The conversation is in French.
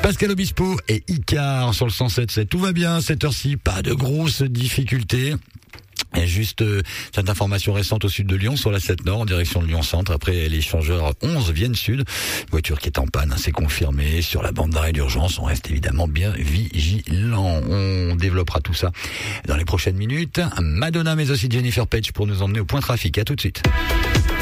Pascal Obispo et Icar sur le 107.7. Tout va bien, cette heure-ci, pas de grosses difficultés. Et juste cette information récente au sud de Lyon, sur la 7 Nord, en direction de Lyon-Centre. Après, l'échangeur 11 Vienne Sud. Voiture qui est en panne, c'est confirmé. Sur la bande d'arrêt d'urgence, on reste évidemment bien vigilant. On développera tout ça dans les prochaines minutes. Madonna, mais aussi Jennifer Page pour nous emmener au point trafic. À tout de suite.